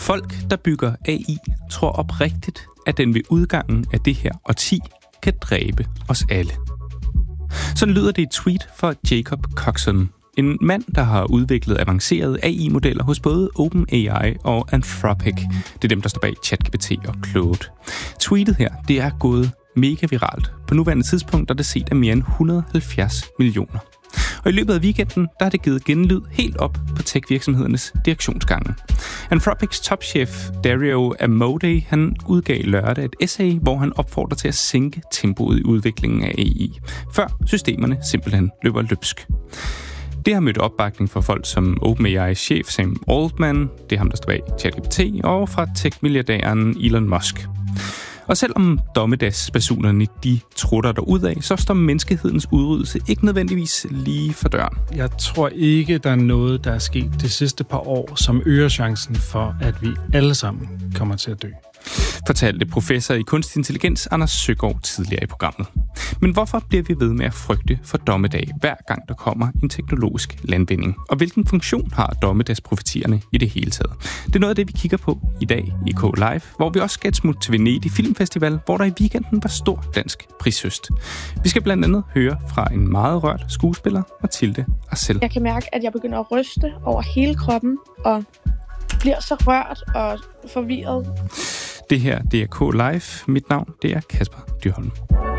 Folk, der bygger AI, tror oprigtigt, at den ved udgangen af det her årti kan dræbe os alle. Sådan lyder det i et tweet fra Jacob Coxon, en mand, der har udviklet avancerede AI-modeller hos både OpenAI og Anthropic. Det er dem, der står bag ChatGPT og Claude. Tweetet her, det er gået mega viralt. På nuværende tidspunkt er det set af mere end 170 millioner. Og i løbet af weekenden, der har det givet genlyd helt op på tech-virksomhedernes direktionsgange. Anthropics topchef Dario Amodei, han udgav lørdag et essay, hvor han opfordrer til at sænke tempoet i udviklingen af AI, før systemerne simpelthen løber løbsk. Det har mødt opbakning fra folk som OpenAI-chef Sam Altman, det er ham, der står bag ChatGPT, og fra tech-milliardæren Elon Musk. Og selvom dommedagsbasunerne de trutter derudad, så står menneskehedens udryddelse ikke nødvendigvis lige for døren. Jeg tror ikke, der er noget, der er sket de sidste par år, som øger chancen for, at vi alle sammen kommer til at dø. Fortalte professor i kunstig intelligens Anders Søgaard tidligere i programmet. Men hvorfor bliver vi ved med at frygte for dommedag, hver gang der kommer en teknologisk landvinding? Og hvilken funktion har dommedagsprofetierne i det hele taget? Det er noget af det, vi kigger på i dag i K-Live, hvor vi også skal et smut til Venedig Filmfestival, hvor der i weekenden var stor dansk prishøst. Vi skal blandt andet høre fra en meget rørt skuespiller, Mathilde Arcel. Jeg kan mærke, at jeg begynder at ryste over hele kroppen og bliver så rørt og forvirret. Det her, det er K-Live. Mit navn, det er Kasper Dyrholm.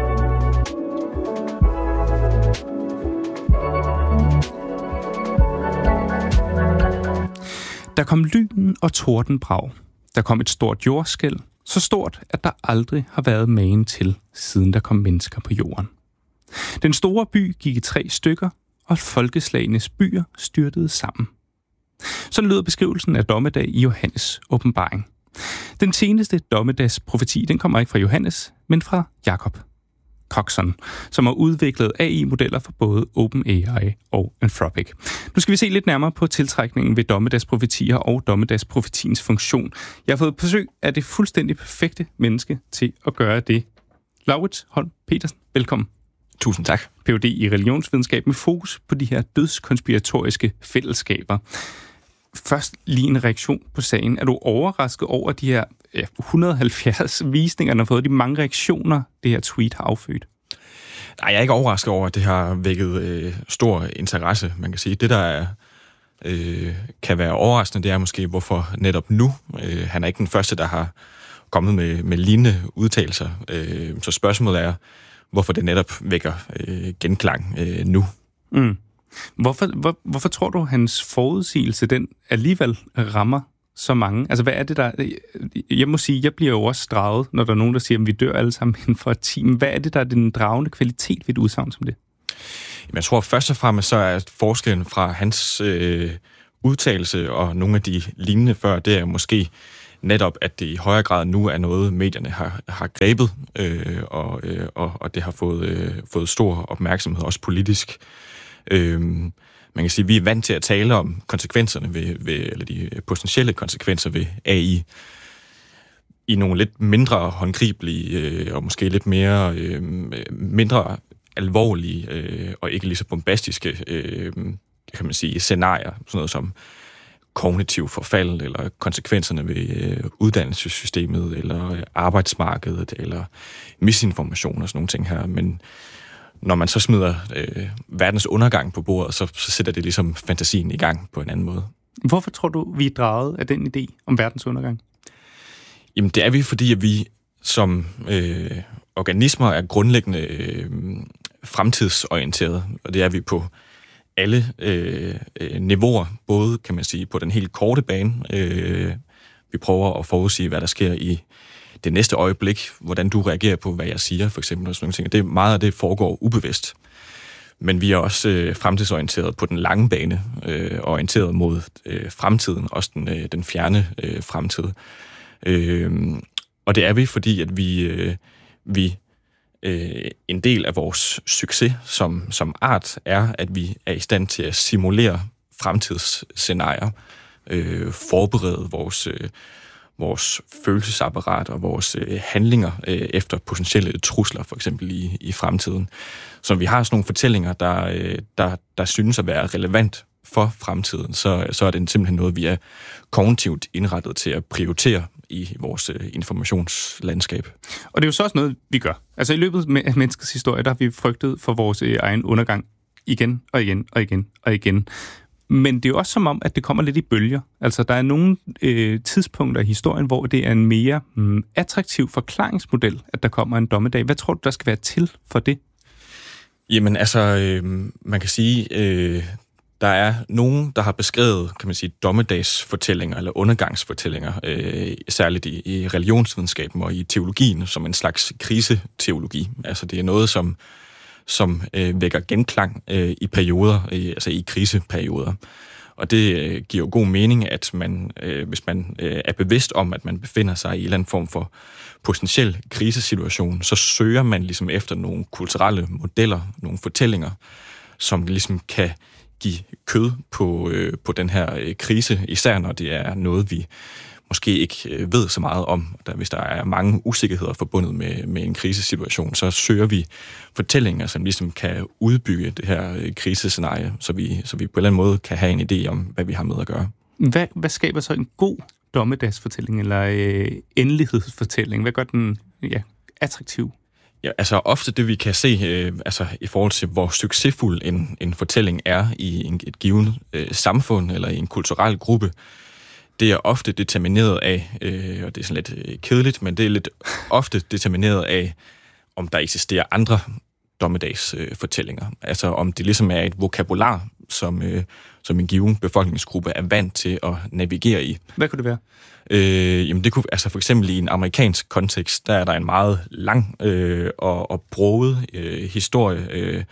Der kom lyn og tordenbrag. Der kom et stort jordskælv, så stort, at der aldrig har været magen til, siden der kom mennesker på jorden. Den store by gik i 3 stykker, og folkeslagenes byer styrtede sammen. Sådan lyder beskrivelsen af dommedag i Johannes' åbenbaring. Den seneste dommedagsprofeti, den kommer ikke fra Johannes, men fra Jacob Coxon, som har udviklet AI-modeller for både OpenAI og Anthropic. Nu skal vi se lidt nærmere på tiltrækningen ved dommedagsprofetier og dommedagsprofetiens funktion. Jeg har fået besøg af det fuldstændig perfekte menneske til at gøre det. Laurits Holm Petersen, velkommen. Tusind tak. Ph.D. i religionsvidenskab med fokus på de her dødskonspiratoriske fællesskaber. Først lige en reaktion på sagen. Er du overrasket over de her 170 visninger, der har fået de mange reaktioner, det her tweet har affødt? Nej, jeg er ikke overrasket over, at det har vækket stor interesse. Man kan sige, det der kan være overraskende, det er måske, hvorfor netop nu. Han er ikke den første, der har kommet med lignende udtalelser. Så spørgsmålet er, hvorfor det netop vækker genklang nu. Mm. Hvorfor tror du, hans forudsigelse, den alligevel rammer så mange? Altså, hvad er det der... Jeg må sige, jeg bliver jo også draget, når der er nogen, der siger, at vi dør alle sammen inden for et team. Hvad er det, der er den dragende kvalitet ved et udsagn som det? Jeg tror først og fremmest, så er forskellen fra hans udtalelse og nogle af de lignende før, det er måske netop, at det i højere grad nu er noget, medierne har grebet, og det har fået stor opmærksomhed, også politisk. Man kan sige, at vi er vant til at tale om konsekvenserne eller de potentielle konsekvenser ved AI i nogle lidt mindre håndgribelige og måske lidt mere mindre alvorlige og ikke lige så bombastiske kan man sige, scenarier, sådan noget som kognitiv forfald eller konsekvenserne ved uddannelsessystemet eller arbejdsmarkedet eller misinformation og sådan nogle ting her, men når man så smider verdens undergang på bordet, så sætter det ligesom fantasien i gang på en anden måde. Hvorfor tror du, vi er draget af den idé om verdens undergang? Jamen, det er vi, fordi at vi som organismer er grundlæggende fremtidsorienterede, og det er vi på alle niveauer, både, kan man sige, på den helt korte bane. Vi prøver at forudsige, hvad der sker i det næste øjeblik, hvordan du reagerer på, hvad jeg siger, for eksempel, og sådan nogle ting. Det er meget af det foregår ubevidst. Men vi er også fremtidsorienteret på den lange bane, orienteret mod fremtiden, også den fjerne fremtid. Og det er vi, fordi at vi en del af vores succes som art er, at vi er i stand til at simulere fremtidsscenarier, forberede vores følelsesapparat og vores handlinger efter potentielle trusler, for eksempel i fremtiden. Så vi har sådan nogle fortællinger, der synes at være relevant for fremtiden, så er det simpelthen noget, vi er kognitivt indrettet til at prioritere i vores informationslandskab. Og det er jo så også noget, vi gør. Altså i løbet af menneskets historie, der har vi frygtet for vores egen undergang igen og igen og igen og igen. Men det er jo også som om, at det kommer lidt i bølger. Altså der er nogle tidspunkter i historien, hvor det er en mere attraktiv forklaringsmodel, at der kommer en dommedag. Hvad tror du, der skal være til for det? Jamen altså, man kan sige, der er nogen, der har beskrevet, kan man sige, dommedagsfortællinger eller undergangsfortællinger, særligt i religionsvidenskaben og i teologien, som en slags kriseteologi. Altså det er noget, som vækker genklang i perioder, altså i kriseperioder. Og det giver jo god mening, at man, hvis man er bevidst om, at man befinder sig i en eller anden form for potentiel krisesituation, så søger man ligesom efter nogle kulturelle modeller, nogle fortællinger, som ligesom kan give kød på den her krise, især når det er noget, vi måske ikke ved så meget om. Hvis der er mange usikkerheder forbundet med en krisesituation, så søger vi fortællinger, som ligesom kan udbygge det her krisescenarie, så vi på en eller anden måde kan have en idé om, hvad vi har med at gøre. Hvad skaber så en god dommedagsfortælling eller endelighedsfortælling? Hvad gør den attraktiv? Ja, altså ofte det vi kan se, altså i forhold til hvor succesfuld en fortælling er i et givet samfund eller i en kulturel gruppe, det er ofte determineret af, og det er sådan lidt kedeligt, men det er lidt ofte determineret af, om der eksisterer andre dommedagsfortællinger. Altså om det ligesom er et vokabular, som en given befolkningsgruppe er vant til at navigere i. Hvad kunne det være? Jamen det kunne, altså for eksempel i en amerikansk kontekst, der er der en meget lang og broget historie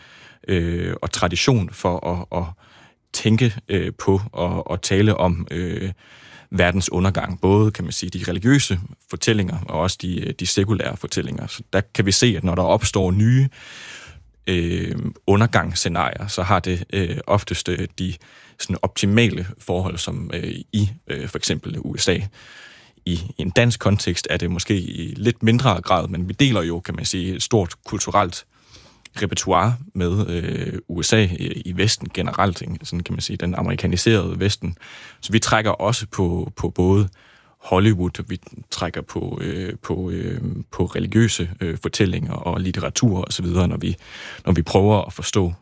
og tradition for at tænke på og tale om verdens undergang. Både, kan man sige, de religiøse fortællinger og også de sekulære fortællinger. Så der kan vi se, at når der opstår nye undergangsscenarier, så har det oftest de sådan optimale forhold, som i for eksempel USA. I en dansk kontekst er det måske i lidt mindre grad, men vi deler jo, kan man sige, et stort kulturelt repertoire med USA i Vesten generelt, sådan kan man sige, den amerikaniserede Vesten. Så vi trækker også på både Hollywood, vi trækker på religiøse fortællinger og litteratur osv., når vi prøver at forstå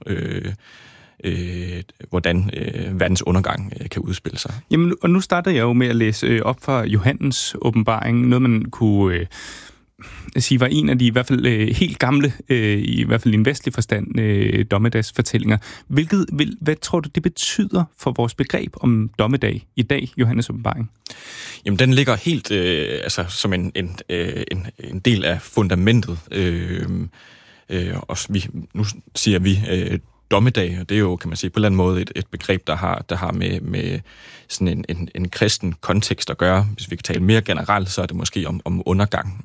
hvordan verdens undergang kan udspille sig. Jamen, og nu starter jeg jo med at læse op fra Johannes åbenbaring, noget man kunne sige var en af de i hvert fald helt gamle, i hvert fald i en vestlig forstand, dommedagsfortællinger. Hvad tror du, det betyder for vores begreb om dommedag i dag, Johannes åbenbaring? Jamen, den ligger helt som en del af fundamentet. Og nu siger vi dommedag, og det er jo, kan man sige, på en eller anden måde et begreb, der har med sådan en kristen kontekst at gøre. Hvis vi kan tale mere generelt, så er det måske om undergang.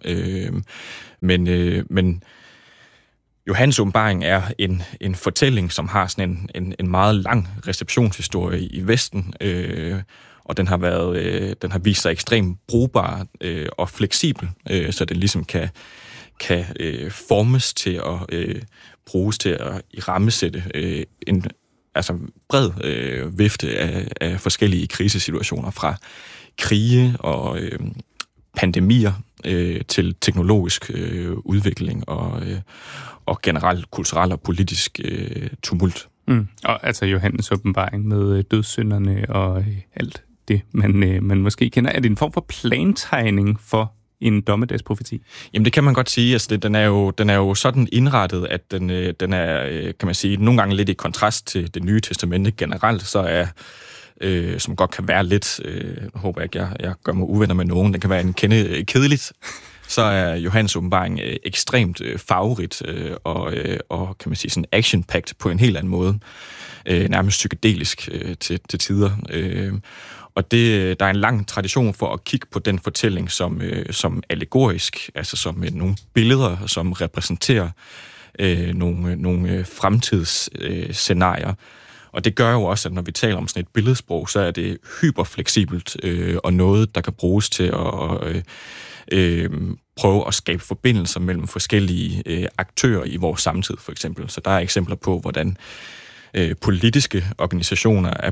Men Johannes åbenbaring er en fortælling, som har sådan en meget lang receptionshistorie i Vesten, og den har vist sig ekstremt brugbar og fleksibel, så den ligesom kan formes til at bruges til at rammesætte en bred vifte af forskellige krisesituationer, fra krige og pandemier til teknologisk udvikling og generelt kulturel og politisk tumult. Og altså Johannes åbenbaring med dødssynderne og alt det, man måske kender. Er det en form for plantegning for en dommedagsprofeti? Jamen det kan man godt sige. Altså den er jo sådan indrettet, at den er, kan man sige, nogle gange lidt i kontrast til Det Nye Testamente generelt, så er, som godt kan være lidt, håber jeg ikke, jeg gør mig uvenner med nogen, den kan være en kende kedeligt, så er Johannes åbenbaring ekstremt farverigt og kan man sige sådan action-packed på en helt anden måde. Nærmest psykedelisk til tider. Og der er en lang tradition for at kigge på den fortælling som allegorisk, altså som nogle billeder, som repræsenterer nogle fremtidsscenarier. Og det gør jo også, at når vi taler om sådan et billedsprog, så er det hyperfleksibelt og noget, der kan bruges til at prøve at skabe forbindelser mellem forskellige aktører i vores samtid, for eksempel. Så der er eksempler på, hvordan politiske organisationer er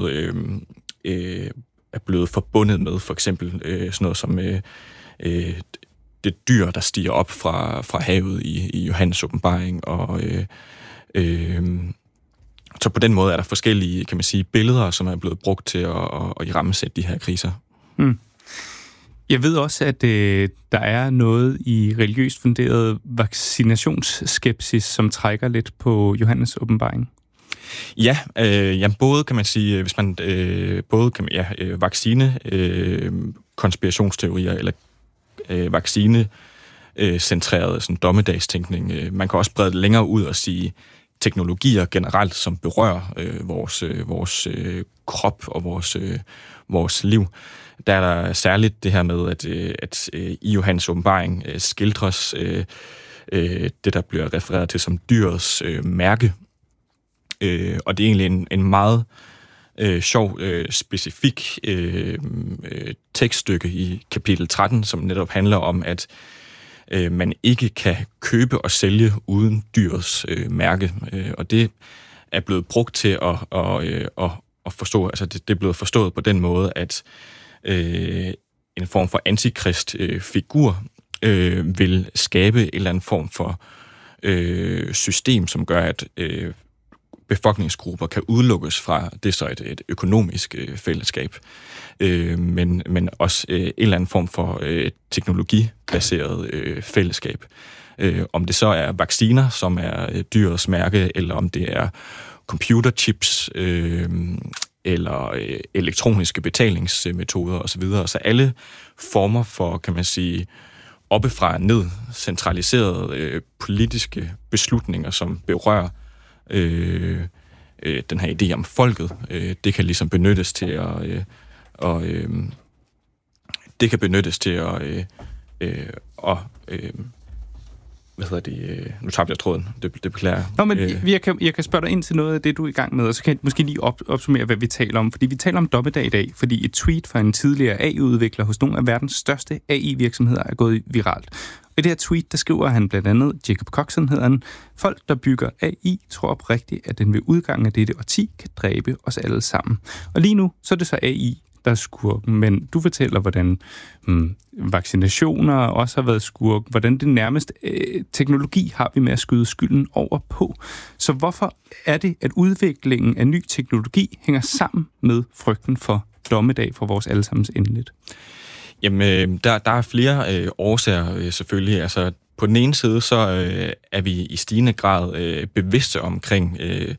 blevet forbundet med, for eksempel sådan noget som det dyr, der stiger op fra havet i Johannes åbenbaring, og så på den måde er der forskellige, kan man sige, billeder, som er blevet brugt til at irammesætte de her kriser. Mm. Jeg ved også, at der er noget i religiøst funderet vaccinationsskepsis, som trækker lidt på Johannes åbenbaring. Ja, både kan man sige, hvis man vaccine konspirationsteorier eller vaccinecentreret sådan dommedagstænkning. Man kan også brede det længere ud og sige teknologier generelt, som berører vores krop og vores liv. Der er der særligt det her med, at i Johannes åbenbaring skildres det, der bliver refereret til som dyrets mærke. Og det er egentlig en meget sjov, specifik tekststykke i kapitel 13, som netop handler om, at man ikke kan købe og sælge uden dyrets mærke. Og det er blevet brugt til at forstå, altså det er blevet forstået på den måde, at en form for antikristfigur vil skabe en eller anden form for system, som gør, at befolkningsgrupper kan udelukkes fra det så et økonomisk fællesskab, men også en eller anden form for teknologibaseret fællesskab. Om det så er vacciner, som er dyrets mærke, eller om det er computerchips, eller elektroniske betalingsmetoder osv. Så alle former for, kan man sige, oppefra ned centraliserede politiske beslutninger, som berører den her idé om folket, det kan ligesom benyttes til nu tabte jeg tråden, det beklager jeg. Nå, men jeg kan spørge dig ind til noget af det, du er i gang med, og så kan jeg måske lige opsummere, hvad vi taler om. Fordi vi taler om dommedag i dag, fordi et tweet fra en tidligere AI-udvikler hos nogle af verdens største AI-virksomheder er gået viralt. Og i det her tweet, der skriver han blandt andet, Jacob Coxon hedder han, folk, der bygger AI, tror oprigtigt, at den ved udgangen af dette årti kan dræbe os alle sammen. Og lige nu, så er det så AI, der er skurken, men du fortæller, hvordan vaccinationer også har været skurken, hvordan det nærmest teknologi har vi med at skyde skylden over på. Så hvorfor er det, at udviklingen af ny teknologi hænger sammen med frygten for dommedag for vores allesammens endeligt? Jamen, der er flere årsager selvfølgelig. Altså, på den ene side, så er vi i stigende grad bevidste omkring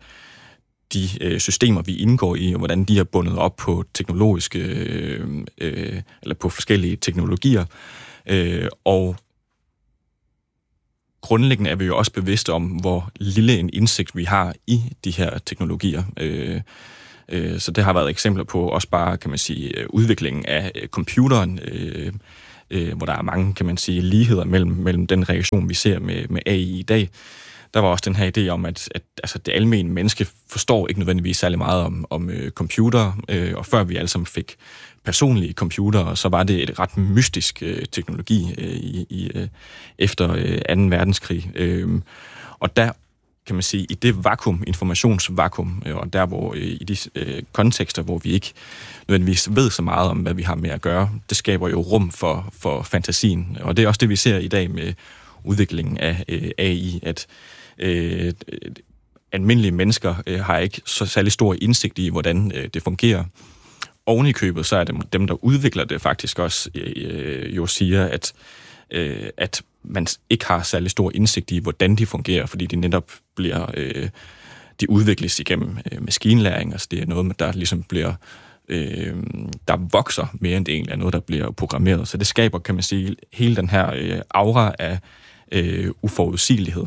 de systemer, vi indgår i, og hvordan de er bundet op på teknologiske, eller på forskellige teknologier. Og grundlæggende er vi jo også bevidste om, hvor lille en indsigt vi har i de her teknologier. Så det har været eksempler på også bare, kan man sige, udviklingen af computeren, hvor der er mange, kan man sige, ligheder mellem den reaktion, vi ser med AI i dag. Der var også den her idé om, at altså det almene menneske forstår ikke nødvendigvis særlig meget om computer, og før vi alle sammen fik personlige computere, så var det et ret mystisk teknologi efter 2. verdenskrig. Og der kan man sige, i det vakuum, informationsvakuum, og der hvor i de kontekster, hvor vi ikke nødvendigvis ved så meget om, hvad vi har med at gøre, det skaber jo rum for fantasien. Og det er også det, vi ser i dag med udviklingen af AI, at almindelige mennesker har ikke så særlig stor indsigt i, hvordan det fungerer. Oven i købet, så er det dem, der udvikler det faktisk også, jo siger, at man ikke har særlig stor indsigt i, hvordan de fungerer, fordi de netop bliver, de udvikles igennem maskinlæring, altså det er noget, der ligesom bliver, der vokser mere end det egentlig er noget, der bliver programmeret. Så det skaber, kan man sige, hele den her aura af uforudsigelighed.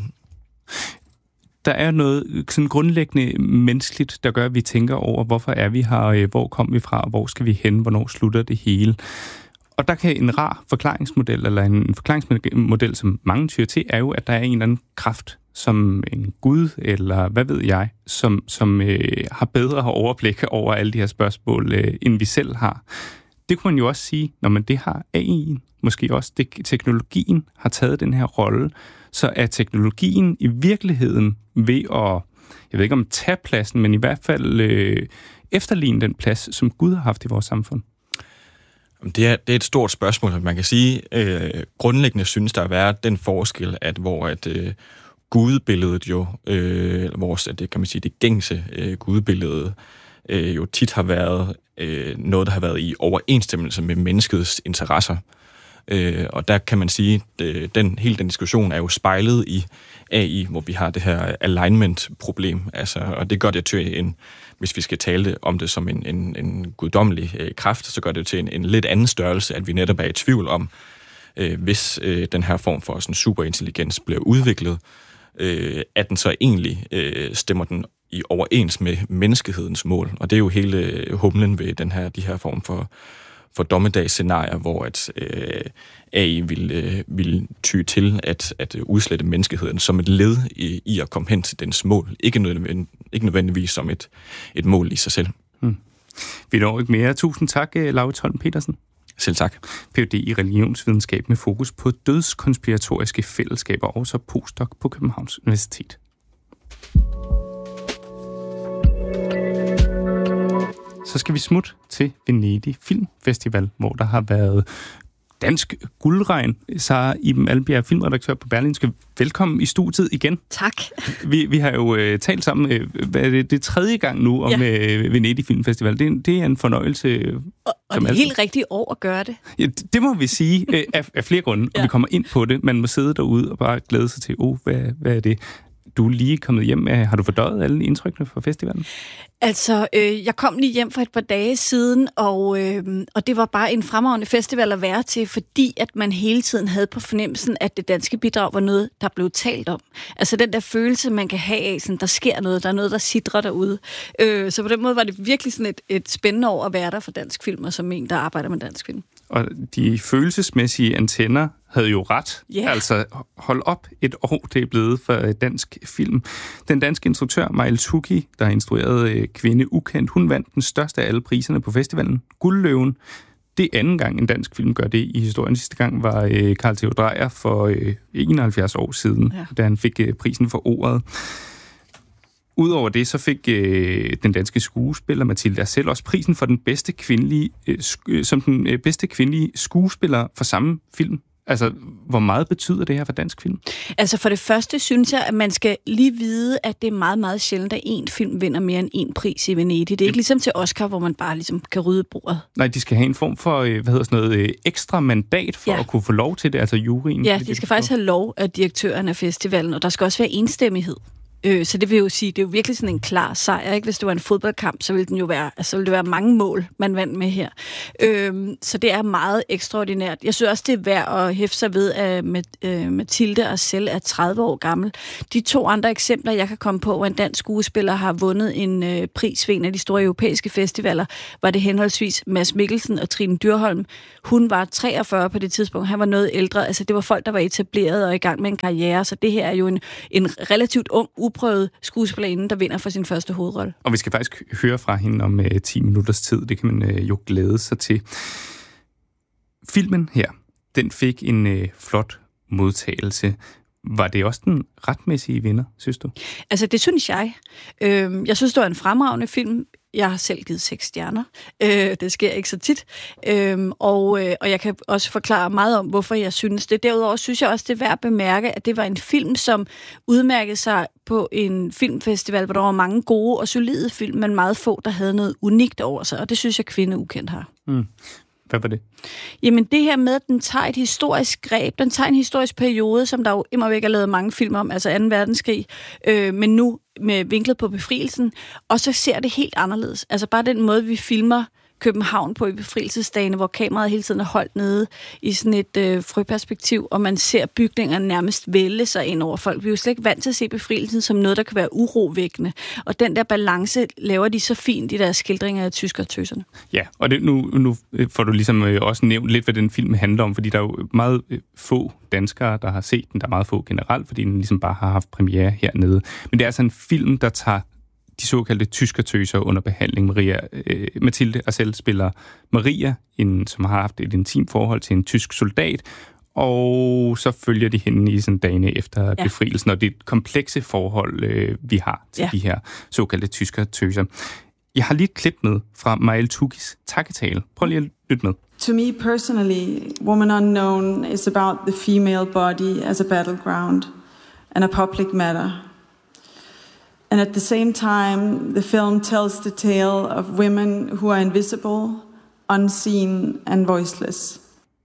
Der er noget sådan grundlæggende menneskeligt, der gør, at vi tænker over, hvorfor er vi her, hvor kom vi fra, hvor skal vi hen, hvornår slutter det hele. Og der kan en rar forklaringsmodel, eller en forklaringsmodel, som mange tyr til, er jo, at der er en eller anden kraft, som en gud, eller hvad ved jeg, som har bedre overblik over alle de her spørgsmål, end vi selv har. Det kunne man jo også sige, når man det har AI'en, måske også teknologien har taget den her rolle, så er teknologien i virkeligheden ved at jeg ved ikke om tage pladsen, men i hvert fald efterligne den plads, som Gud har haft i vores samfund? Det er et stort spørgsmål. Man kan sige, grundlæggende synes der at være den forskel, at hvor gudebilledet jo, det kan man sige, det gængse gudebillede, jo tit har været noget, der har været i overensstemmelse med menneskets interesser. Og der kan man sige, at hele den diskussion er jo spejlet i AI, hvor vi har det her alignment-problem. Altså, og det gør det til hvis vi skal tale om det som en guddommelig kraft, så gør det til en lidt anden størrelse, at vi netop er i tvivl om, hvis den her form for sådan superintelligens bliver udviklet, at den så egentlig stemmer den i overens med menneskehedens mål. Og det er jo hele humlen ved de her form for dommedagsscenarier, hvor at AI vil ty til at udslette menneskeheden som et led i at komme hen til dens mål. Ikke nødvendigvis som et mål i sig selv. Vi når ikke mere. Tusind tak, Laurits Holm Petersen. Selv tak. Ph.D. i religionsvidenskab med fokus på dødskonspiratoriske fællesskaber, og så postdoc på Københavns Universitet. Så skal vi smutte til Venedig Filmfestival, hvor der har været dansk guldregn. Sara Iben Almbjerg, filmredaktør på Berlingske. Velkommen i studiet igen. Tak. Vi har jo talt sammen, det er tredje gang nu om Venedig Filmfestival. Det er en fornøjelse. Og det er helt rigtigt år at gøre det. Ja, det må vi sige af flere grunde, og vi kommer ind på det. Man må sidde derude og bare glæde sig til, hvad er det? Du er lige kommet hjem. Har du fordøjet alle indtrykkene fra festivalen? Altså, jeg kom lige hjem for et par dage siden, og det var bare en fremragende festival at være til, fordi at man hele tiden havde på fornemmelsen, at det danske bidrag var noget, der blev talt om. Altså den der følelse, man kan have af, sådan, der sker noget, der er noget, der sidrer derude. Så på den måde var det virkelig sådan et spændende år at være der for dansk film, og som en, der arbejder med dansk film. Og de følelsesmæssige antenner havde jo ret. Yeah. Altså, hold op, et år det er blevet for dansk film. Den danske instruktør, Majel Suki, der har instrueret Kvinde Ukendt, hun vandt den største af alle priserne på festivalen, Guldløven. Det er anden gang, en dansk film gør det i historien. Sidste gang var Carl Theo Dreyer for 71 år siden, da han fik prisen for ordet. Udover det, så fik den danske skuespiller Mathilde Arsell også prisen for den bedste kvindelige, som den bedste kvindelige skuespiller for samme film. Altså, hvor meget betyder det her for dansk film? Altså, for det første synes jeg, at man skal lige vide, at det er meget, meget sjældent, at én film vinder mere end én pris i Venedig. Det er ikke ligesom til Oscar, hvor man bare ligesom kan rydde bordet. Nej, de skal have en form for, ekstra mandat for at kunne få lov til det, altså juryen. Ja, de skal faktisk have lov af direktøren af festivalen, og der skal også være enstemmighed. Så det vil jo sige, det er jo virkelig sådan en klar sejr, ikke? Hvis det var en fodboldkamp, så ville den jo være, altså ville det være mange mål, man vandt med her. Så det er meget ekstraordinært. Jeg synes også, det er værd at hæfte sig ved, at Mathilde Arsell er 30 år gammel. De to andre eksempler, jeg kan komme på, hvor en dansk skuespiller har vundet en pris ved en af de store europæiske festivaler, var det henholdsvis Mads Mikkelsen og Trine Dyrholm. Hun var 43 på det tidspunkt, han var noget ældre. Altså det var folk, der var etableret og i gang med en karriere, så det her er jo en relativt ung, uprøvet skuespillerinde, der vinder for sin første hovedrolle. Og vi skal faktisk høre fra hende om 10 minutters tid. Det kan man jo glæde sig til. Filmen her, den fik en flot modtagelse. Var det også den retmæssige vinder, synes du? Altså, det synes jeg. Jeg synes, det var en fremragende film. Jeg har selv givet 6 stjerner. Det sker ikke så tit. Og jeg kan også forklare meget om, hvorfor jeg synes det. Derudover synes jeg også, det er værd at bemærke, at det var en film, som udmærkede sig på en filmfestival, hvor der var mange gode og solide film, men meget få, der havde noget unikt over sig. Og det synes jeg, Kvinde Ukendt har. Hvad var det? Jamen det her med, at den tager et historisk greb, den tager en historisk periode, som der jo immer væk er lavet mange film om, altså 2. verdenskrig, men nu med vinklet på befrielsen, og så ser det helt anderledes. Altså bare den måde, vi filmer København på i befrielsesdagene, hvor kameraet hele tiden er holdt nede i sådan et frøperspektiv, og man ser bygningerne nærmest vælge sig ind over folk. Vi er jo slet ikke vant til at se befrielsen som noget, der kan være urovækkende. Og den der balance laver de så fint i deres skildringer af tyskertøserne. Ja, og det, nu får du ligesom også nævnt lidt, hvad den film handler om, fordi der er jo meget få danskere, der har set den. Der er meget få generelt, fordi den ligesom bare har haft premiere hernede. Men det er altså en film, der tager de såkaldte tyskertøser under behandling. Mathilde Arsell spiller Maria, som har haft et intimt forhold til en tysk soldat, og så følger de hende i sådan dagene efter befrielsen, og det er et komplekse forhold, vi har til de her såkaldte tyskertøser. Jeg har lige et klip med fra Mael Tugis takketale. Prøv lige at lytte med. To me personally, Woman Unknown is about the female body as a battleground and a public matter. And at the same time, the film tells the tale of women who are invisible, unseen and voiceless.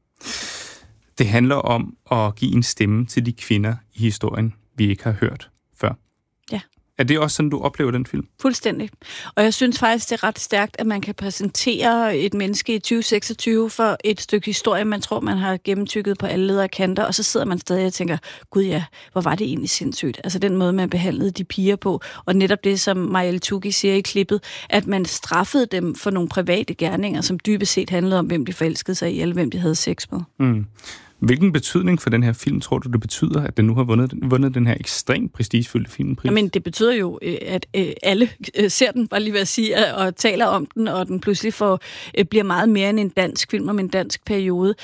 Det handler om at give en stemme til de kvinder i historien, vi ikke har hørt før. Ja. Er det også sådan, du oplever den film? Fuldstændig. Og jeg synes faktisk, det er ret stærkt, at man kan præsentere et menneske i 2026 for et stykke historie, man tror, man har gennemtykket på alle ledere kanter, og så sidder man stadig og tænker, gud ja, hvor var det egentlig sindssygt. Altså den måde, man behandlede de piger på, og netop det, som Mael Tugi siger i klippet, at man straffede dem for nogle private gerninger, som dybest set handlede om, hvem de forelskede sig i, eller hvem de havde sex med. Mm. Hvilken betydning for den her film tror du, det betyder, at den nu har vundet den her ekstremt prestigefyldte filmpris? Jamen, det betyder jo, at alle ser den, bare lige ved at sige, og taler om den, og den pludselig bliver meget mere end en dansk film om en dansk periode.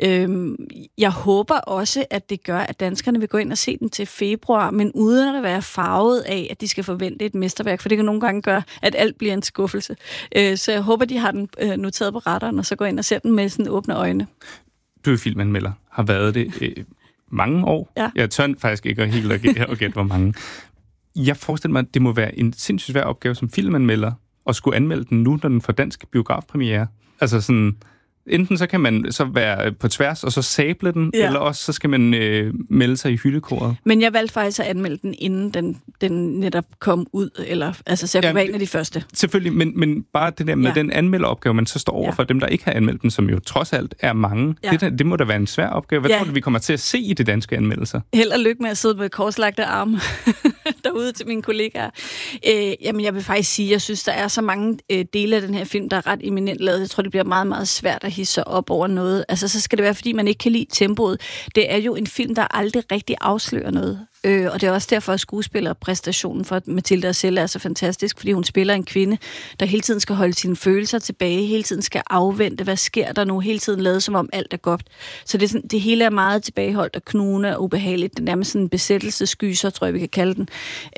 Jeg håber også, at det gør, at danskerne vil gå ind og se den til februar, men uden at være farvet af, at de skal forvente et mesterværk, for det kan nogle gange gøre, at alt bliver en skuffelse. Så jeg håber, de har den noteret på radaren, og så går ind og ser den med sådan åbne øjne. Du er filmanmelder, har været det mange år. Ja. Jeg tør faktisk ikke helt at gætte, hvor mange. Jeg forestiller mig, at det må være en sindssygt svær opgave som filmanmelder at skulle anmelde den nu, når den får dansk biografpremiere. Altså sådan, enten så kan man så være på tværs og så sable den, eller også så skal man melde sig i hyldekoret. Men jeg valgte faktisk at anmelde den, inden den netop kom ud, eller altså så jeg kunne være en af de første. Selvfølgelig, men bare det der med den anmelderopgave, man så står over for dem, der ikke har anmeldt den, som jo trods alt er mange. Ja. Det må da være en svær opgave. Hvad tror du, vi kommer til at se i de danske anmeldelser? Held og lykke med at sidde med korslagte arme derude til mine kollegaer. Jamen, jeg vil faktisk sige, jeg synes, der er så mange dele af den her film, der er ret eminent lavet. Jeg tror, det bliver meget, meget svært at hisse sig op over noget. Altså, så skal det være, fordi man ikke kan lide tempoet. Det er jo en film, der aldrig rigtig afslører noget. Og det er også derfor, at skuespillerpræstationen for Mathilde Arcella er så fantastisk, fordi hun spiller en kvinde, der hele tiden skal holde sine følelser tilbage, hele tiden skal afvente, hvad sker der nu, hele tiden lade som om alt er godt. Så det hele er meget tilbageholdt og knugende og ubehageligt. Det er nærmest sådan en besættelsesgyser, tror jeg, vi kan kalde den.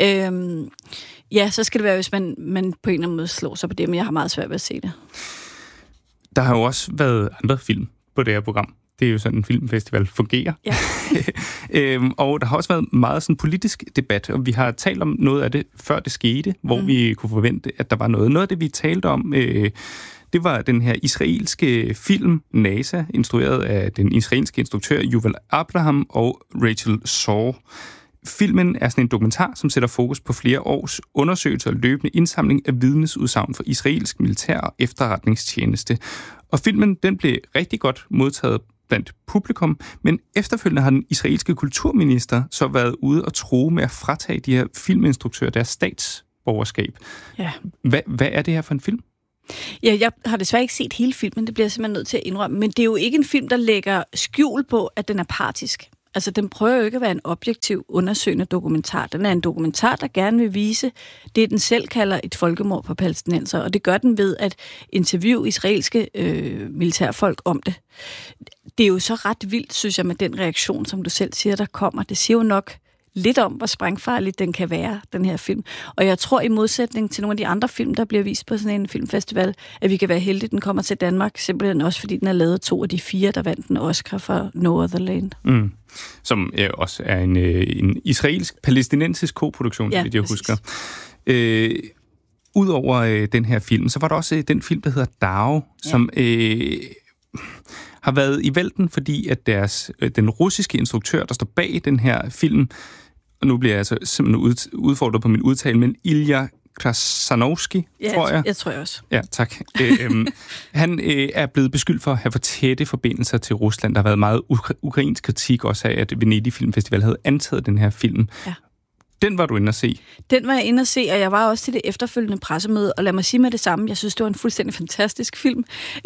Så skal det være, hvis man på en eller anden måde slår sig på det, men jeg har meget svært ved at se det. Der har jo også været andre film på det her program. Det er jo sådan, en filmfestival fungerer. Ja. Og der har også været meget sådan politisk debat, og vi har talt om noget af det, før det skete, hvor vi kunne forvente, at der var noget. Noget af det, vi talte om, det var den her israelske film, NASA, instrueret af den israelske instruktør Yuval Abraham og Rachel Saw. Filmen er sådan en dokumentar, som sætter fokus på flere års undersøgelser og løbende indsamling af vidnesudsagn for israelsk militær og efterretningstjeneste. Og filmen, den blev rigtig godt modtaget blandt publikum, men efterfølgende har den israelske kulturminister så været ude og true med at fratage de her filminstruktører deres statsborgerskab. Ja. Hvad er det her for en film? Ja, jeg har desværre ikke set hele filmen, det bliver jeg simpelthen nødt til at indrømme, men det er jo ikke en film, der lægger skjul på, at den er partisk. Altså, den prøver jo ikke at være en objektiv, undersøgende dokumentar. Den er en dokumentar, der gerne vil vise det, den selv kalder et folkemord på palæstinenser, og det gør den ved at interviewe israelske militærfolk om det. Det er jo så ret vildt, synes jeg, med den reaktion, som du selv siger, der kommer. Det siger jo nok lidt om, hvor sprængfarlig den kan være, den her film. Og jeg tror, i modsætning til nogle af de andre film, der bliver vist på sådan en filmfestival, at vi kan være heldige, at den kommer til Danmark, simpelthen også fordi den har lavet 2 af de 4, der vandt en Oscar for No Other Land. Mm. Som også er en israelsk-palæstinensisk koproduktion, så vidt jeg husker. Udover den her film, så var der også den film, der hedder Dao, som har været i vælten, fordi at den russiske instruktør, der står bag den her film, og nu bliver jeg altså simpelthen udfordret på min udtale, men Ilya Krasnovsky, tror jeg. Jeg tror jeg også. Ja, tak. Han er blevet beskyldt for at have for tætte forbindelser til Rusland. Der har været meget ukrainsk kritik også af, at Venedig Filmfestival havde antaget den her film. Ja. Den var du inde at se? Den var jeg inde at se, og jeg var også til det efterfølgende pressemøde, og lad mig sige med det samme, jeg synes, det var en fuldstændig fantastisk film,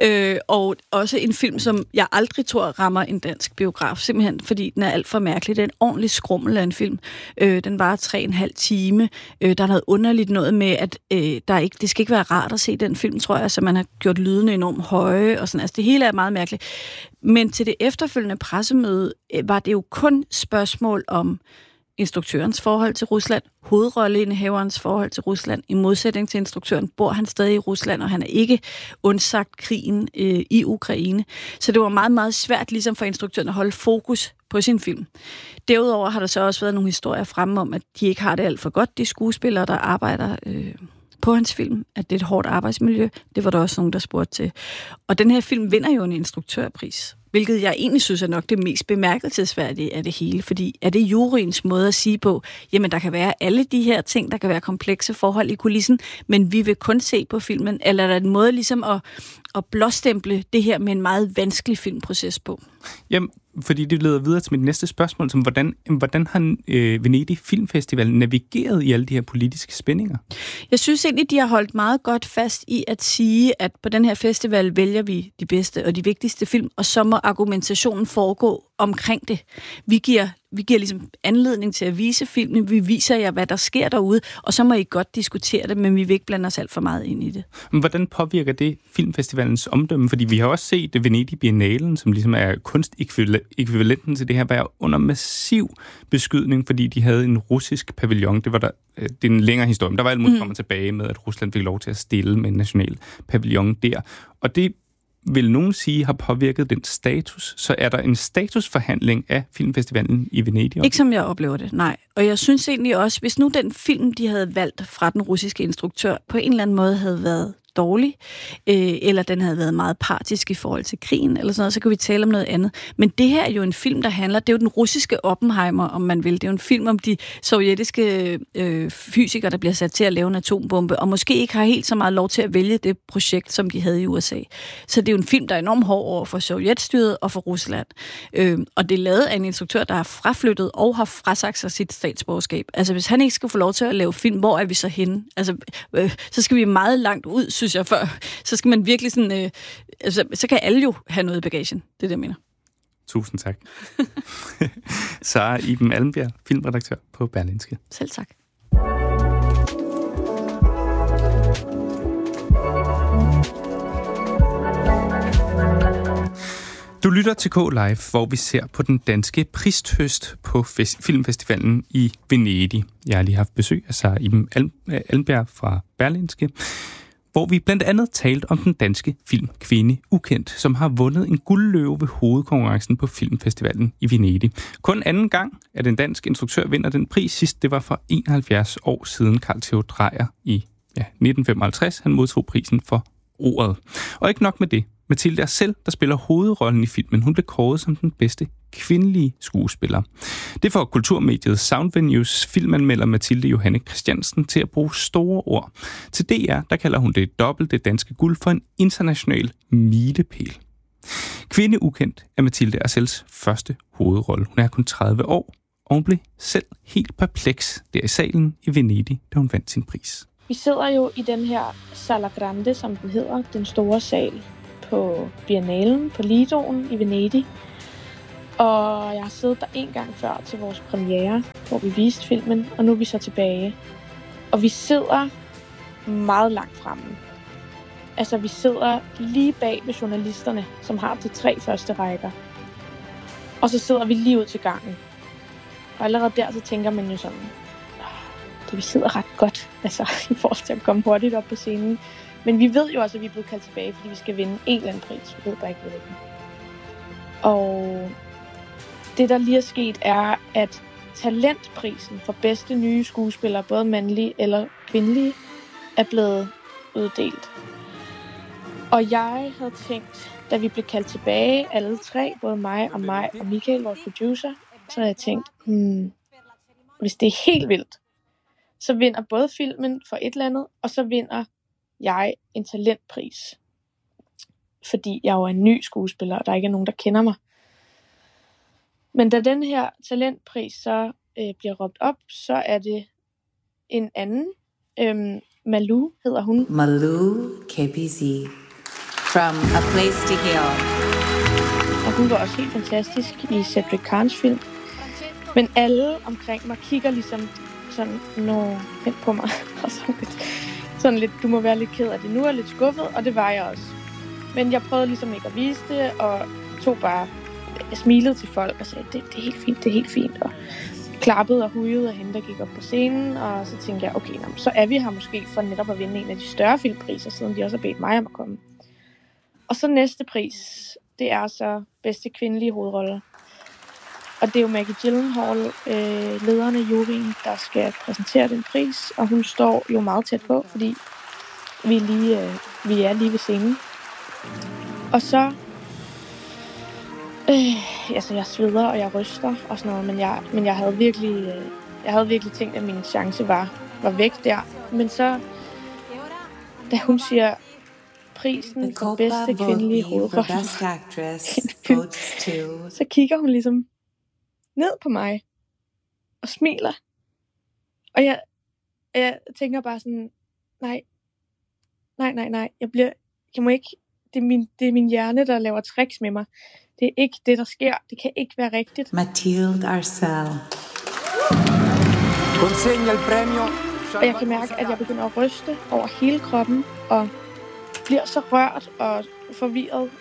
og også en film, som jeg aldrig tror rammer en dansk biograf, simpelthen fordi den er alt for mærkelig. Det er en ordentlig skrummel af en film. Den var 3,5 time. Der er noget underligt noget med, at det skal ikke være rart at se den film, tror jeg, så man har gjort lydene enormt høje, og sådan. Altså, det hele er meget mærkeligt. Men til det efterfølgende pressemøde var det jo kun spørgsmål om instruktørens forhold til Rusland, hovedrolleindehaverens forhold til Rusland. I modsætning til instruktøren bor han stadig i Rusland, og han er ikke undsagt krigen i Ukraine. Så det var meget, meget svært ligesom for instruktøren at holde fokus på sin film. Derudover har der så også været nogle historier fremme om, at de ikke har det alt for godt, de skuespillere, der arbejder på hans film, at det er et hårdt arbejdsmiljø. Det var der også nogen, der spurgte til. Og den her film vinder jo en instruktørpris, hvilket jeg egentlig synes er nok det mest bemærkelsesværdige af det hele, fordi er det juryens måde at sige på, jamen der kan være alle de her ting, der kan være komplekse forhold i kulissen, men vi vil kun se på filmen, eller er der en måde ligesom at blåstemple det her med en meget vanskelig filmproces på? Jamen, fordi det leder videre til mit næste spørgsmål, som hvordan har Venedig Filmfestival navigeret i alle de her politiske spændinger? Jeg synes egentlig, de har holdt meget godt fast i at sige, at på den her festival vælger vi de bedste og de vigtigste film, og så må argumentationen foregå omkring det. Vi giver ligesom anledning til at vise filmen, vi viser jer, hvad der sker derude, og så må I godt diskutere det, men vi vil ikke blande os alt for meget ind i det. Men hvordan påvirker det filmfestivalens omdømme? Fordi vi har også set Venedig Biennalen, som ligesom er kunstekvivalenten til det her, være under massiv beskydning, fordi de havde en russisk pavillon. Det er en længere historie, men der var alt muligt frem og tilbage med, at Rusland fik lov til at stille med en national pavillon der. Og det vil nogen sige har påvirket den status, så er der en statusforhandling af filmfestivalen i Venedig? Ikke som jeg oplever det, nej. Og jeg synes egentlig også, hvis nu den film, de havde valgt fra den russiske instruktør, på en eller anden måde havde været dårlig, eller den havde været meget partisk i forhold til krigen, eller sådan noget, så kan vi tale om noget andet. Men det her er jo en film, der handler, det er jo den russiske Oppenheimer, om man vil. Det er jo en film om de sovjetiske fysikere, der bliver sat til at lave en atombombe, og måske ikke har helt så meget lov til at vælge det projekt, som de havde i USA. Så det er jo en film, der er enormt hård over for sovjetstyret og for Rusland. Og det er lavet af en instruktør, der har fraflyttet og har frasagt sig sit statsborgerskab. Altså, hvis han ikke skal få lov til at lave film, hvor er vi så henne? Altså, så skal vi meget langt ud, synes jeg, før. Så skal man virkelig sådan... så kan alle jo have noget i bagagen. Det er det, jeg mener. Tusind tak. Sara Iben Almbjerg, filmredaktør på Berlingske. Selv tak. Du lytter til K-Live, hvor vi ser på den danske prishøst på filmfestivalen i Venedig. Jeg har lige haft besøg af Sara Iben Almbjerg fra Berlingske, hvor vi blandt andet talte om den danske film Kvinde Ukendt, som har vundet en guldløve ved hovedkonkurrencen på filmfestivalen i Venedig. Kun anden gang, at en dansk instruktør vinder den pris. Sidst det var for 71 år siden. Carl Theo Dreyer i 1955. Han modtog prisen for Ordet. Og ikke nok med det. Mathilde er selv, der spiller hovedrollen i filmen. Hun blev kåret som den bedste kvindelige skuespiller. Det får kulturmediet Soundvenues filmanmelder Mathilde Johanne Christiansen til at bruge store ord. Til DR, der kalder hun det dobbelte danske guld for en international milepæl. Kvinde Ukendt er Mathilde Arcels første hovedrolle. Hun er kun 30 år, og hun blev selv helt perpleks der i salen i Venedig, da hun vandt sin pris. Vi sidder jo i den her Sala Grande, som den hedder, den store sal på Biennalen, på Lidoen i Venedig. Og jeg har siddet der en gang før til vores premiere, hvor vi viste filmen, og nu er vi så tilbage. Og vi sidder meget langt fremme. Altså, vi sidder lige bag ved journalisterne, som har de 3 første rækker. Og så sidder vi lige ud til gangen. Og allerede der, så tænker man jo sådan, vi sidder ret godt, altså i forhold til at komme hurtigt op på scenen. Men vi ved jo også, at vi er blevet kaldt tilbage, fordi vi skal vinde en eller anden pris. Vi ved bare ikke, hvilken. Og det, der lige er sket, er, at talentprisen for bedste nye skuespillere, både mandlige eller kvindelige, er blevet uddelt. Og jeg havde tænkt, da vi blev kaldt tilbage, alle 3, både mig og Michael, vores producer, så havde jeg tænkt, hvis det er helt vildt, så vinder både filmen for et eller andet, og så vinder jeg en talentpris. Fordi jeg jo er en ny skuespiller, og der ikke er nogen, der kender mig. Men da den her talentpris så bliver råbt op, så er det en anden. Malou hedder hun. Malou Kebizi from A Place to Heal. Og hun var også helt fantastisk i Cedric Kahns film. Men alle omkring mig kigger ligesom sådan, hen på mig. Og sådan lidt, du må være lidt ked af det nu, og lidt skuffet, og det var jeg også. Men jeg prøvede ligesom ikke at vise det, og jeg smilede til folk og sagde, det er helt fint, det er helt fint. Og klappede og hujede af hende, der gik op på scenen, og så tænkte jeg, okay, så er vi her måske for netop at vinde en af de større filmpriser, siden de også har bedt mig om at komme. Og så næste pris, det er så bedste kvindelige hovedrolle. Og det er jo Maggie Gyllenhaal, lederen af juryen, der skal præsentere den pris, og hun står jo meget tæt på, fordi vi er lige ved scenen. Og så altså jeg sveder, og jeg ryster og sådan noget, men jeg havde virkelig tænkt, at min chance var væk der. Men så, da hun siger prisen for bedste kvindelige hovedrolle, så kigger hun ligesom ned på mig og smiler. Og jeg tænker bare sådan, nej, jeg må ikke, det er min hjerne, der laver tricks med mig. Det er ikke det, der sker. Det kan ikke være rigtigt. Mathilde Arcel. Og jeg kan mærke, at jeg begynder at ryste over hele kroppen, og bliver så rørt og forvirret.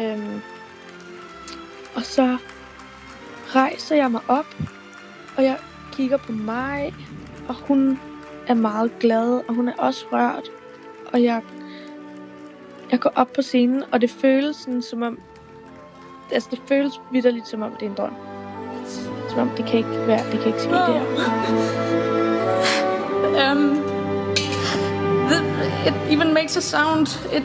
Og så rejser jeg mig op, og jeg kigger på mig, og hun er meget glad, og hun er også rørt. Og jeg går op på scenen, og det føles sådan, som om, altså det føles vitterligt, som om det er en drøm. Som om det kan ikke ske det her. It even makes a sound.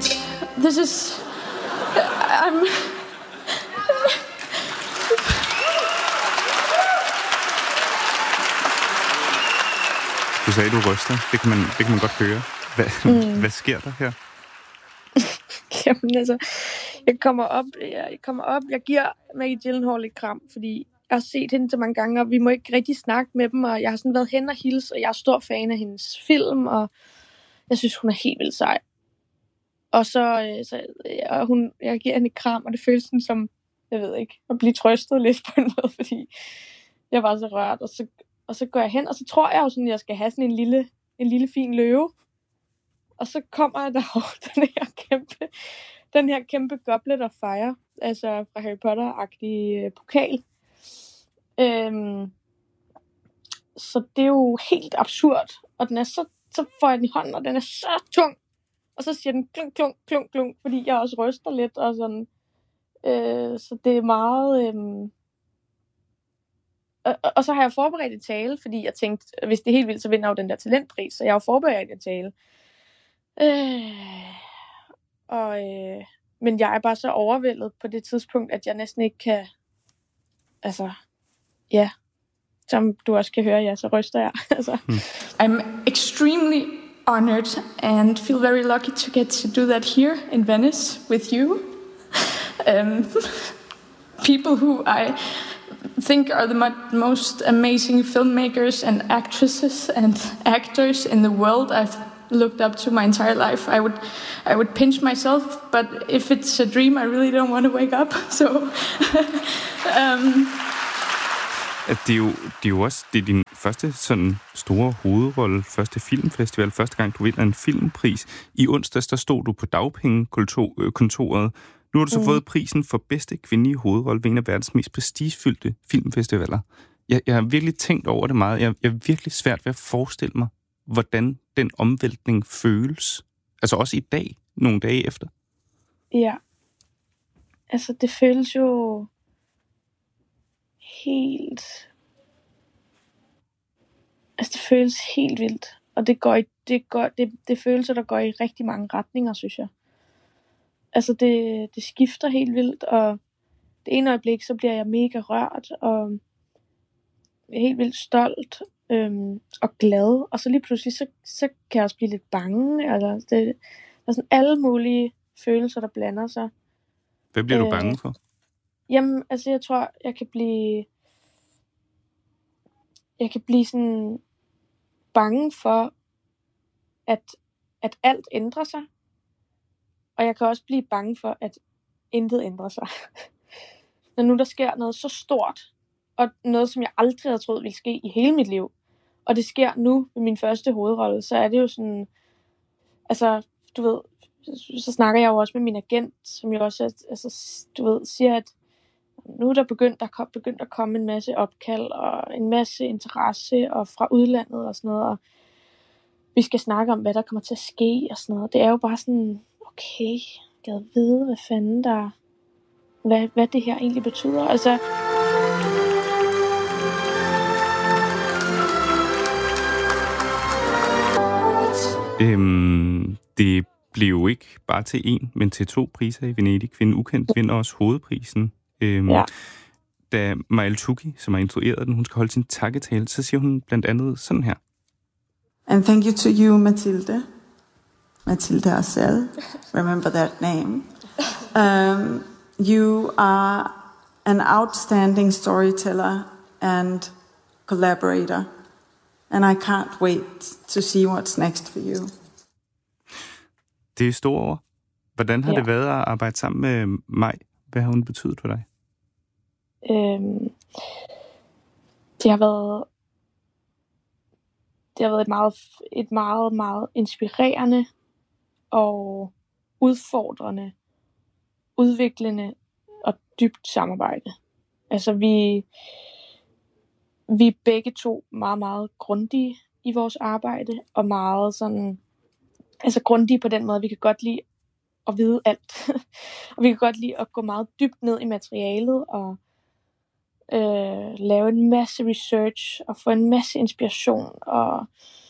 Du sagde, du ryster. Det kan man godt høre. Hvad sker der her? Jamen altså, jeg kommer op, jeg giver Maggie Gyllenhaal et kram, fordi jeg har set hende så mange gange, og vi må ikke rigtig snakke med dem, og jeg har sådan været hen og hilse, og jeg er stor fan af hendes film, og jeg synes, hun er helt vildt sej. Og jeg giver hende et kram, og det føles sådan som, jeg ved ikke, at blive trøstet lidt på en måde, fordi jeg var så rørt, og så går jeg hen, og så tror jeg jo sådan, at jeg skal have sådan en lille fin løve. Og så kommer der jo den her kæmpe Goblet of Fire, altså fra Harry Potter-agtig pokal. Så det er jo helt absurd, og den er så får jeg den i hånden, og den er så tung. Og så siger den klunk, klunk, klunk, klunk, fordi jeg også ryster lidt, og sådan. Så det er meget... Og så har jeg forberedt et tale, fordi jeg tænkte, hvis det er helt vildt, så vinder jeg jo den der talentpris, så jeg har jo forberedt et tale. Men jeg er bare så overvældet på det tidspunkt, at jeg næsten ikke kan, altså, ja, som du også kan høre, ja, så ryster jeg. Altså. I'm extremely honored and feel very lucky to get to do that here in Venice with you. People who I think are the most amazing filmmakers and actresses and actors in the world. I've looked up to my entire life. I would pinch myself, but if it's a dream, I really don't want to wake up. So, Det er jo også din første sådan store hovedrolle, første filmfestival, første gang du vinder en filmpris. I onsdags, der stod du på dagpengekontoret. Nu har du så fået prisen for bedste kvindelige hovedrolle ved en af verdens mest prestigefyldte filmfestivaler. Jeg har virkelig tænkt over det meget. Jeg er virkelig svært ved at forestille mig, hvordan den omvæltning føles. Altså også i dag, nogle dage efter. Ja. Altså det føles jo helt... Altså det føles helt vildt. Og det er følelser, der går i rigtig mange retninger, synes jeg. Altså det skifter helt vildt, og det ene øjeblik, så bliver jeg mega rørt, og jeg er helt vildt stolt og glad. Og så lige pludselig, så kan jeg også blive lidt bange. Altså, der er sådan alle mulige følelser, der blander sig. Hvad bliver du bange for? Jamen, altså jeg tror, jeg kan blive jeg kan blive sådan bange for, at alt ændrer sig. Og jeg kan også blive bange for, at intet ændrer sig. Når nu der sker noget så stort, og noget, som jeg aldrig havde troet ville ske i hele mit liv, og det sker nu med min første hovedrolle, så er det jo sådan, altså, du ved, så snakker jeg jo også med min agent, som jo også, du ved, siger, at nu er der begyndt at komme en masse opkald, og en masse interesse, og fra udlandet og sådan noget, og vi skal snakke om, hvad der kommer til at ske og sådan noget. Det er jo bare sådan, okay, jeg gad vide, hvad fanden hvad det her egentlig betyder. Altså, det blev jo ikke bare til 1, men til 2 priser i Venedig. Kvinde Ukendt vinder også hovedprisen. Ja. Da Maëlle Tuki, som har instrueret den, hun skal holde sin takketale, så siger hun blandt andet sådan her. And thank you to you, Mathilde. Mathilde Arcel. Remember that name. You are an outstanding storyteller and collaborator. And I can't wait to see what's next for you. Det er store ord. Hvordan har det været at arbejde sammen med Maj? Hvad har hun betydet for dig? Det har været et meget, meget inspirerende og udfordrende, udviklende og dybt samarbejde. Altså vi er begge to meget, meget grundige i vores arbejde, og meget sådan, altså grundige på den måde, vi kan godt lide at vide alt. Og vi kan godt lide at gå meget dybt ned i materialet, og lave en masse research, og få en masse inspiration, og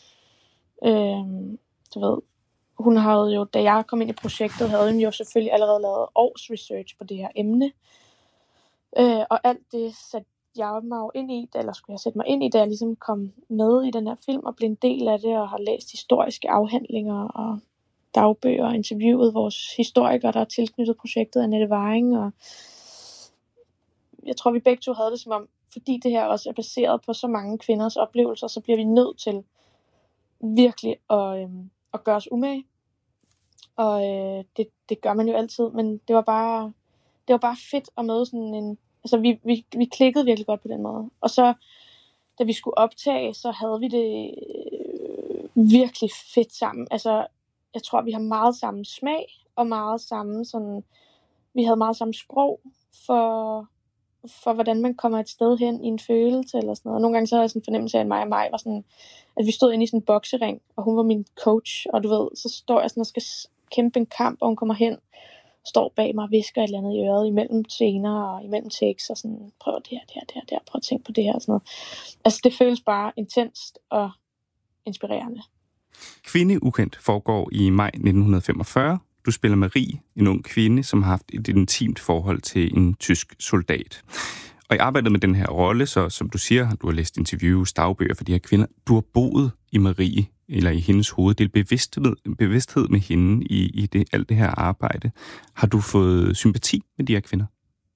du ved, hun havde jo, da jeg kom ind i projektet, havde hun jo selvfølgelig allerede lavet års research på det her emne. Og alt det satte jeg mig jo ind i, eller skulle jeg sætte mig ind i, da jeg ligesom kom med i den her film, og blev en del af det, og har læst historiske afhandlinger, og dagbøger, og interviewet vores historikere, der er tilknyttet projektet, Annette Waring, og jeg tror, vi begge to havde det som om, fordi det her også er baseret på så mange kvinders oplevelser, så bliver vi nødt til virkelig at gøre os umage. Og det gør man jo altid, men det var bare fedt at møde sådan en, altså vi klikkede virkelig godt på den måde. Og så, da vi skulle optage, så havde vi det virkelig fedt sammen. Altså, jeg tror, vi har meget samme smag, og meget samme sådan, vi havde meget samme sprog for hvordan man kommer et sted hen i en følelse eller sådan noget. Nogle gange så havde jeg sådan en fornemmelse af, at mig og mig var sådan, at vi stod inde i sådan en boksering, og hun var min coach, og du ved, så står jeg sådan og skal kæmpe en kamp, og hun kommer hen, står bag mig og visker et eller andet i øret imellem scener og imellem takes, og sådan, prøv det her, prøv at tænke på det her og sådan noget. Altså, det føles bare intenst og inspirerende. Kvinde Ukendt foregår i maj 1945. Du spiller Marie, en ung kvinde, som har haft et intimt forhold til en tysk soldat. Og i arbejdet med den her rolle, så som du siger, du har læst interviews, dagbøger for de her kvinder. Du har boet i Marie, eller i hendes hoveddel, bevidsthed med hende i alt det her arbejde. Har du fået sympati med de her kvinder?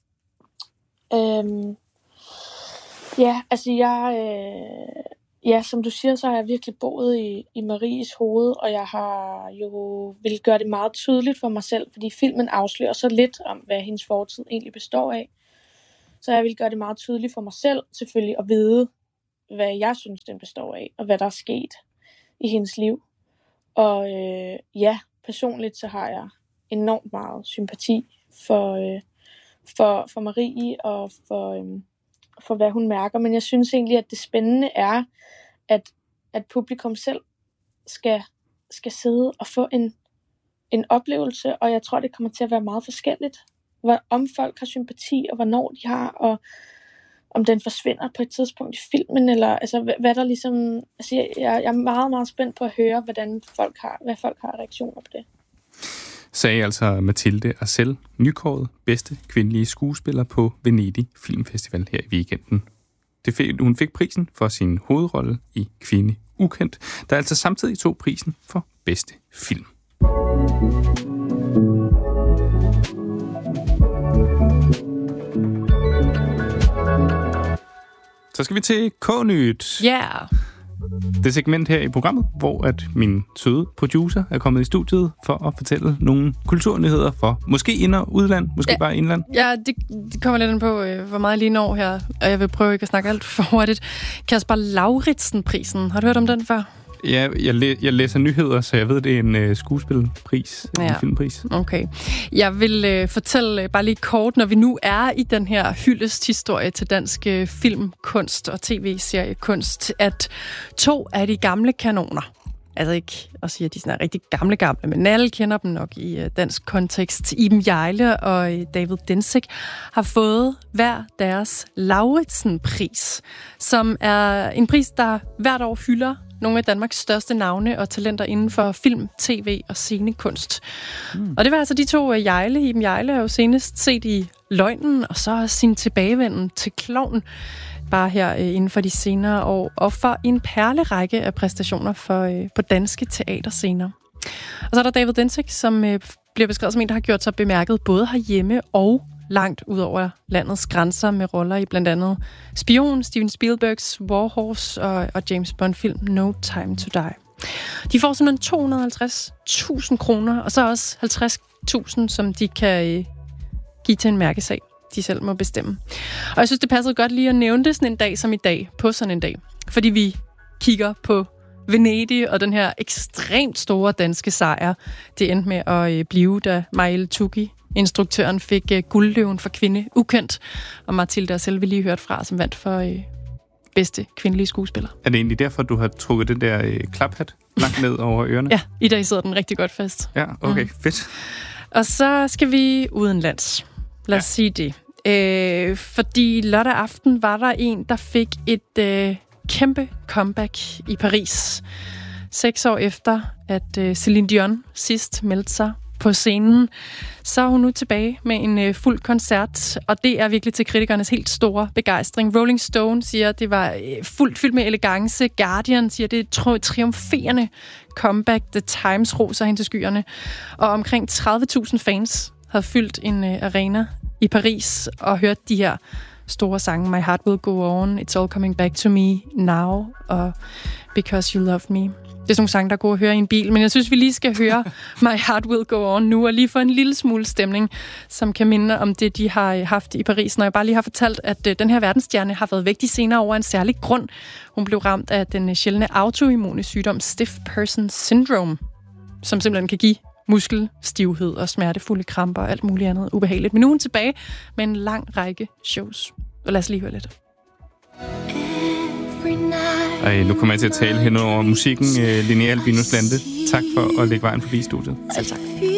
Ja, altså ja, som du siger, så har jeg virkelig boet i Maries hoved, og jeg har jo vil gøre det meget tydeligt for mig selv, fordi filmen afslører så lidt om, hvad hendes fortid egentlig består af. Så jeg vil gøre det meget tydeligt for mig selv, selvfølgelig, at vide, hvad jeg synes, den består af, og hvad der er sket i hendes liv. Og ja, personligt så har jeg enormt meget sympati for Marie og for hvad hun mærker. Men jeg synes egentlig, at det spændende er, at publikum selv skal sidde og få en oplevelse, og jeg tror, det kommer til at være meget forskelligt, om folk har sympati, og hvornår de har, og om den forsvinder på et tidspunkt i filmen, eller altså, hvad der ligesom, altså, jeg er meget, meget spændt på at høre, hvad folk har reaktioner på det. Sagde altså Mathilde Arcel, nykåret bedste kvindelige skuespiller på Venedig Filmfestival her i weekenden. Hun fik prisen for sin hovedrolle i Kvinde Ukendt, der altså samtidig tog prisen for bedste film. Så skal vi til K-nyt. Ja. Yeah. Det segment her i programmet, hvor at min søde producer er kommet i studiet for at fortælle nogle kulturnyheder for måske ind- og udland, måske bare indland. Ja, det kommer lidt an på, hvor meget jeg lige når her, og jeg vil prøve ikke at snakke alt for hurtigt. Kasper Lauritsen-prisen, har du hørt om den før? Ja, jeg læser nyheder, så jeg ved, det er en skuespilpris, en filmpris. Okay. Jeg vil fortælle bare lige kort, når vi nu er i den her hyldesthistorie til dansk filmkunst og tv-seriekunst, at 2 af de gamle kanoner, altså ikke at sige, at de sådan er rigtig gamle, men alle kender dem nok i dansk kontekst. Iben Hjejle og David Dencik har fået hver deres Lauritsen-pris, som er en pris, der hvert år hylder nogle af Danmarks største navne og talenter inden for film, tv og scenekunst. Og det var altså de 2 Hjejle. Iben Hjejle er jo senest set i Løgnen, og så sin tilbagevenden til Klovn, bare her inden for de senere år, og for en perlerække af præstationer på danske teaterscener. Og så er der David Dencik, som bliver beskrevet som en, der har gjort sig bemærket både herhjemme og langt ud over landets grænser med roller i blandt andet Spion, Steven Spielbergs War Horse og James Bond-film No Time to Die. De får simpelthen 250.000 kroner, og så også 50.000, som de kan give til en mærkesag, de selv må bestemme. Og jeg synes, det passede godt lige at nævne det sådan en dag som i dag, på sådan en dag, fordi vi kigger på Venedig og den her ekstremt store danske sejr, det endte med at blive, da Marielle Tuggi, instruktøren, fik Guldløven for kvinde ukendt, og Mathilde og selv vi lige hørt fra, som vandt for bedste kvindelige skuespiller. Er det egentlig derfor, du har trukket den der klaphat langt ned over ørerne? Ja, i dag sidder den rigtig godt fast. Ja, okay, fedt. Og så skal vi udenlands. Lad os sige det. Fordi lørdag aften var der en, der fik et kæmpe comeback i Paris. 6 år efter, at Celine Dion sidst meldte sig på scenen, så er hun nu tilbage med en fuld koncert, og det er virkelig til kritikernes helt store begejstring. Rolling Stone siger, at det var fuldt fyldt med elegance. Guardian siger, at det er et triumferende comeback. The Times roser hende til skyerne. Og omkring 30.000 fans havde fyldt en arena i Paris og hørt de her store sange. My Heart Will Go On, It's All Coming Back to Me Now, og Because You Love Me. Det er sådan nogle sange, der går at høre i en bil, men jeg synes, vi lige skal høre My Heart Will Go On nu, og lige få en lille smule stemning, som kan minde om det, de har haft i Paris. Når jeg bare lige har fortalt, at den her verdensstjerne har været væk de senere over en særlig grund. Hun blev ramt af den sjældne autoimmune sygdom Stiff Person Syndrome, som simpelthen kan give muskelstivhed og smertefulde kramper og alt muligt andet ubehageligt. Men nu er hun tilbage med en lang række shows. Og lad os lige høre lidt. Nu kommer jeg til at tale hen over musikken. Linnea Albinus Lande, tak for at lægge vejen forbi studiet. Selv tak.